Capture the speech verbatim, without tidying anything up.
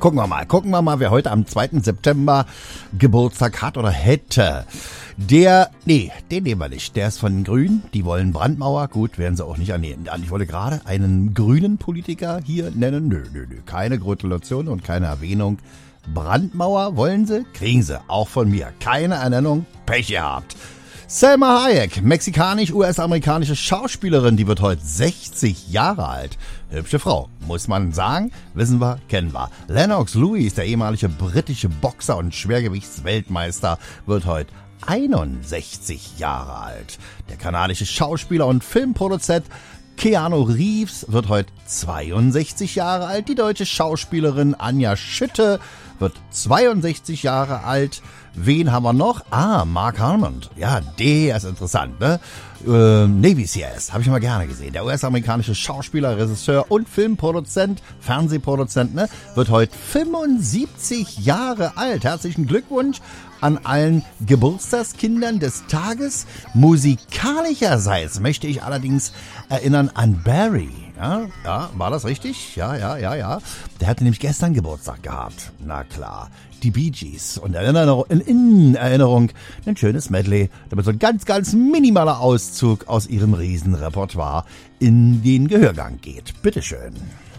Gucken wir mal, gucken wir mal, wer heute am zweiten September Geburtstag hat oder hätte. Der, nee, den nehmen wir nicht. Der ist von den Grünen. Die wollen Brandmauer. Gut, werden sie auch nicht annehmen. Ich wollte gerade einen grünen Politiker hier nennen. Nö, nö, nö. Keine Gratulation und keine Erwähnung. Brandmauer wollen sie? Kriegen sie. Auch von mir. Keine Ernennung. Pech gehabt. Salma Hayek, mexikanisch-U S-amerikanische Schauspielerin, die wird heute sechzig Jahre alt. Hübsche Frau, muss man sagen, wissen wir, kennen wir. Lennox Lewis, der ehemalige britische Boxer und Schwergewichtsweltmeister, wird heute einundsechzig Jahre alt. Der kanadische Schauspieler und Filmproduzent Keanu Reeves wird heute zweiundsechzig Jahre alt. Die deutsche Schauspielerin Anja Schütte wird zweiundsechzig Jahre alt. Wen haben wir noch? Ah, Mark Harmon. Ja, der ist interessant, ne? Äh, Navy C I S, habe ich immer gerne gesehen. Der U S-amerikanische Schauspieler, Regisseur und Filmproduzent, Fernsehproduzent, ne? Wird heute fünfundsiebzig Jahre alt. Herzlichen Glückwunsch an allen Geburtstagskindern des Tages. Musikalischerseits möchte ich allerdings erinnern an Barry. Ja, ja, war das richtig? Ja, ja, ja, ja. Der hatte nämlich gestern Geburtstag gehabt. Na klar. Die Bee Gees. Und in Erinnerung, in Erinnerung ein schönes Medley, damit so ein ganz, ganz minimaler Auszug aus ihrem Riesenrepertoire in den Gehörgang geht. Bitteschön.